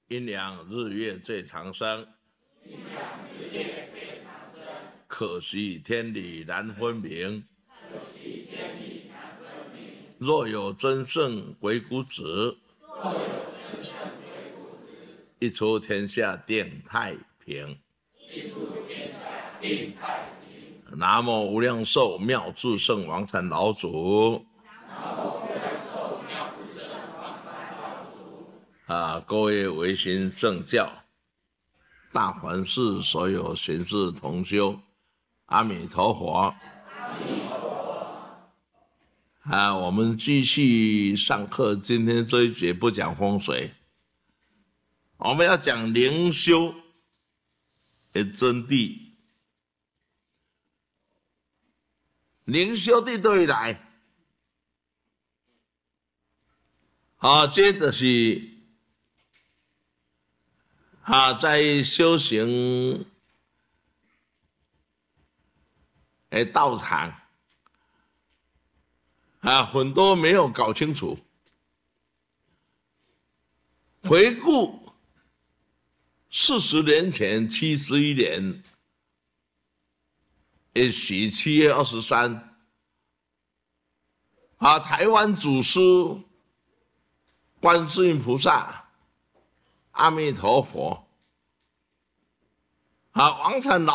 阴阳日月最长生，可惜天理难分明。若有真圣鬼谷子，一出天下定太平。南无无量寿妙智圣王禅老祖。各位维新圣教，大凡是所有贤士同修，阿弥陀佛。我们继续上课，今天这一节不讲风水，我们要讲灵修的真谛。灵修的对来，这就是在修行的道场很多没有搞清楚。回顾40年前71年7月23台湾祖师观世音菩萨、阿弥陀佛王禅老